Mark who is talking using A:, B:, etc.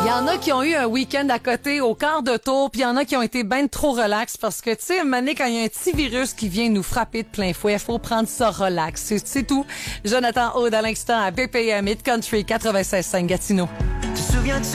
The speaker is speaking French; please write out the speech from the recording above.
A: Il y en a qui ont eu un week-end à côté au quart de tour, puis il y en a qui ont été ben trop relax parce que, tu sais, à un moment donné, quand il y a un petit virus qui vient nous frapper de plein fouet, il faut prendre ça relax. C'est tout. Jonathan Aude à l'instant à BPM Mid Country 96.5 Gatineau.
B: Te souviens-tu